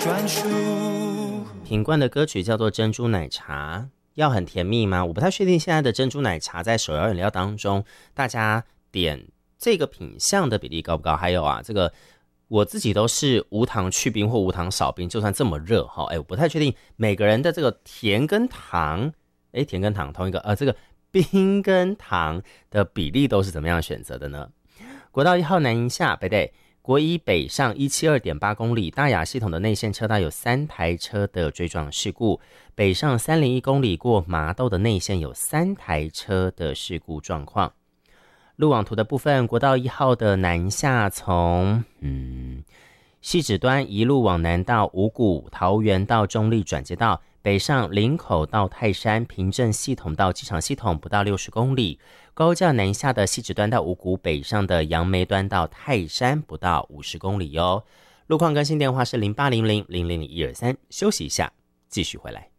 专属。 品冠的歌曲叫做《珍珠奶茶》，要很甜蜜吗？我不太确定现在的珍珠奶茶在手摇饮料当中，大家点这个品项的比例高不高？还有啊，这个我自己都是无糖去冰或无糖少冰，就算这么热哈，我不太确定每个人的这个甜跟糖，甜跟糖同一个这个冰跟糖的比例都是怎么样选择的呢？国道1号南营下北北国一北上 172.8 公里，大雅系统的内线车道有3台车的追撞事故，北上301公里过麻豆的内线有3台车的事故状况。路网图的部分，国道1号的南下从汐止端一路往南到五股、桃园到中立转接道，北上林口到泰山、平镇系统到机场系统不到60公里，高架南下的汐止端到五股，北上的杨梅端到泰山不到50公里哟。路况更新电话是0800000123，休息一下，继续回来。